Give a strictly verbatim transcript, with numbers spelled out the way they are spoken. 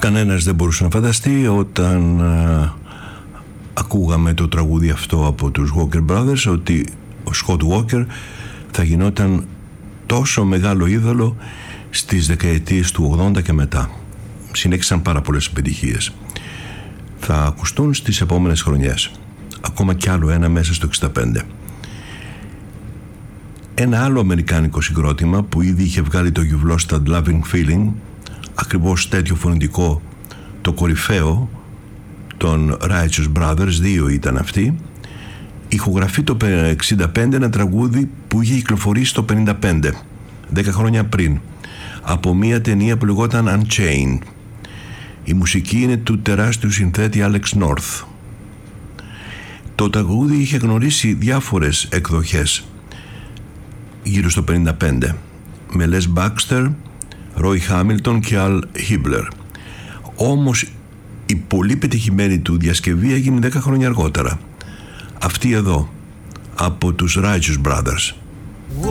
Κανένας δεν μπορούσε να φανταστεί όταν α, ακούγαμε το τραγούδι αυτό από τους Walker Brothers ότι ο Scott Walker θα γινόταν τόσο μεγάλο είδωλο στις δεκαετίες του ογδόντα και μετά. Συνέχισαν πάρα πολλές επιτυχίες. Θα ακουστούν στις επόμενες χρονιές. Ακόμα κι άλλο ένα μέσα στο εξήντα πέντε. Ένα άλλο αμερικάνικο συγκρότημα που ήδη είχε βγάλει το You've Lost That Loving Feeling, ακριβώς τέτοιο φωνητικό, το κορυφαίο των Righteous Brothers, δύο ήταν αυτοί, ηχογραφεί το εξήντα πέντε ένα τραγούδι που είχε κυκλοφορήσει το πενήντα πέντε, δέκα χρόνια πριν, από μια ταινία που λεγόταν Unchained. Η μουσική είναι του τεράστιου συνθέτη Alex North. Το τραγούδι είχε γνωρίσει διάφορες εκδοχές γύρω στο πενήντα πέντε, με Les Baxter, Roy Hamilton και Al Hibbler. Όμως η πολύ πετυχημένη του διασκευή έγινε δέκα χρόνια αργότερα. Αυτή εδώ, από τους Righteous Brothers.